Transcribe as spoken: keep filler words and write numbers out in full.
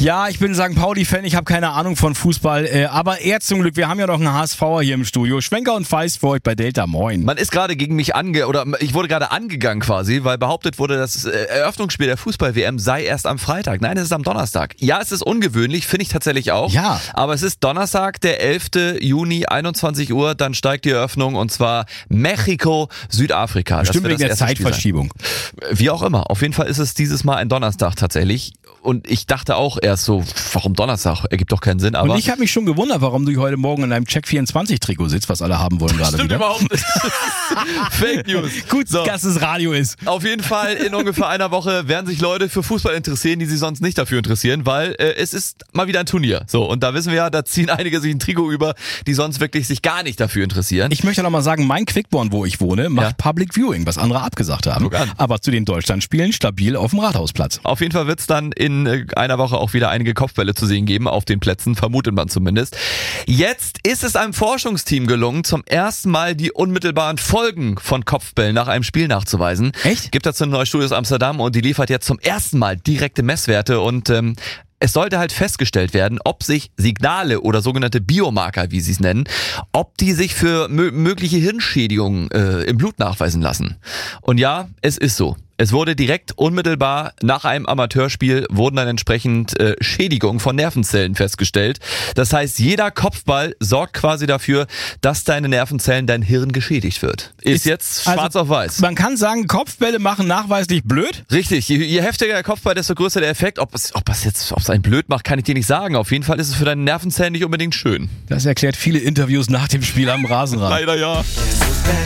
Ja, ich bin Sankt Pauli-Fan, ich habe keine Ahnung von Fußball, äh, aber eher zum Glück, wir haben ja noch einen HSVer hier im Studio. Schwenker und Feist für euch bei Delta, moin. Man ist gerade gegen mich ange... oder ich wurde gerade angegangen quasi, weil behauptet wurde, das Eröffnungsspiel der Fußball-W M sei erst am Freitag. Nein, es ist am Donnerstag. Ja, es ist ungewöhnlich, finde ich tatsächlich auch. Ja. Aber es ist Donnerstag, der elfter Juni, einundzwanzig Uhr, dann steigt die Eröffnung und zwar Mexiko, Südafrika. Bestimmt wegen der Zeitverschiebung. Wie auch immer. Auf jeden Fall ist es dieses Mal ein Donnerstag tatsächlich. Und ich dachte auch erst so, warum Donnerstag? Ergibt doch keinen Sinn. Aber und ich habe mich schon gewundert, warum du heute Morgen in einem Check vierundzwanzig Trikot sitzt, was alle haben wollen gerade wieder. Stimmt überhaupt nicht. Fake News. Gut, so. Dass es Radio ist. Auf jeden Fall in ungefähr einer Woche werden sich Leute für Fußball interessieren, die sich sonst nicht dafür interessieren, weil äh, es ist mal wieder ein Turnier. So, und da wissen wir ja, da ziehen einige sich ein Trikot über, die sonst wirklich sich gar nicht dafür interessieren. Ich möchte noch mal sagen, mein Quickborn, wo ich wohne, macht ja. Public Viewing, was andere abgesagt haben. Aber zu den Deutschlandspielen stabil auf dem Rathausplatz. Auf jeden Fall wird's dann in äh, einer Woche auch wieder einige Kopfbälle zu sehen geben, auf den Plätzen, vermutet man zumindest. Jetzt ist es einem Forschungsteam gelungen, zum ersten Mal die unmittelbaren Folgen von Kopfbällen nach einem Spiel nachzuweisen. Echt? Gibt dazu eine neue Studie aus Amsterdam und die liefert jetzt zum ersten Mal direkte Messwerte und ähm, es sollte halt festgestellt werden, ob sich Signale oder sogenannte Biomarker, wie sie es nennen, ob die sich für mö- mögliche Hirnschädigungen äh, im Blut nachweisen lassen. Und ja, es ist so. Es wurde direkt unmittelbar nach einem Amateurspiel wurden dann entsprechend äh, Schädigungen von Nervenzellen festgestellt. Das heißt, jeder Kopfball sorgt quasi dafür, dass deine Nervenzellen, dein Hirn geschädigt wird. Ist, ist jetzt schwarz also, auf weiß. Man kann sagen, Kopfbälle machen nachweislich blöd? Richtig, je, je heftiger der Kopfball, desto größer der Effekt. Ob es, ob es jetzt, ob es einen blöd macht, kann ich dir nicht sagen. Auf jeden Fall ist es für deine Nervenzellen nicht unbedingt schön. Das erklärt viele Interviews nach dem Spiel am Rasenrand. Leider ja.